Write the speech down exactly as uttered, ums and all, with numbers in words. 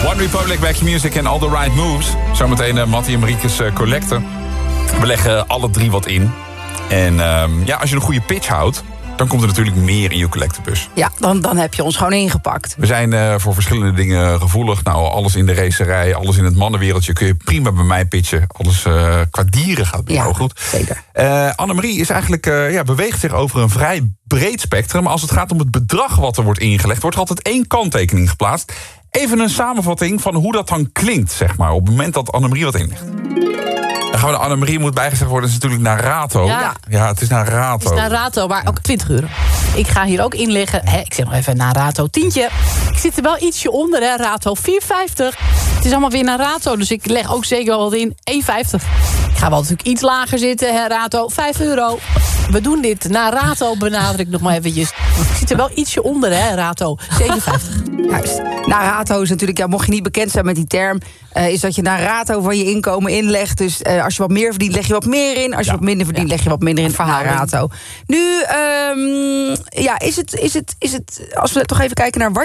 One Republic, Back Your Music en All The Right Moves. Zometeen uh, Mattie en Mariekes uh, Collecte. We leggen alle drie wat in. En uh, ja, als je een goede pitch houdt, dan komt er natuurlijk meer in je collectebus. Ja, dan, dan heb je ons gewoon ingepakt. We zijn uh, voor verschillende dingen gevoelig. Nou, alles in de racerij, alles in het mannenwereldje kun je prima bij mij pitchen. Alles uh, qua dieren gaat bij jou ja, goed. Zeker. Uh, Annemarie is eigenlijk, uh, ja, beweegt zich over een vrij breed spectrum. Maar als het gaat om het bedrag wat er wordt ingelegd, wordt er altijd één kanttekening geplaatst. Even een samenvatting van hoe dat dan klinkt, zeg maar, op het moment dat Annemarie wat inlegt. Dan gaan we de Annemarie, moet bijgezegd worden, is natuurlijk naar Rato. Ja. ja, het is naar Rato. Het is naar Rato, maar ook twintig euro. Ik ga hier ook inleggen. Hè, ik zeg nog even naar Rato tientje. Ik zit er wel ietsje onder, hè, Rato vier vijftig. Het is allemaal weer naar Rato, dus ik leg ook zeker wel wat in. één vijftig. Ik ga wel natuurlijk iets lager zitten, hè, Rato. vijf euro. We doen dit naar Rato, benadruk nog maar eventjes. Ik zit er wel ietsje onder, hè, Rato. zevenenvijftig. Juist. Nou, Rato is natuurlijk, ja, mocht je niet bekend zijn met die term, Uh, is dat je naar Rato van je inkomen inlegt. Dus uh, als je wat meer verdient, leg je wat meer in. Als je ja. wat minder verdient, ja. leg je wat minder in. Naar Rato. Nu, um, ja, is het, is het, is het, als we toch even kijken naar wat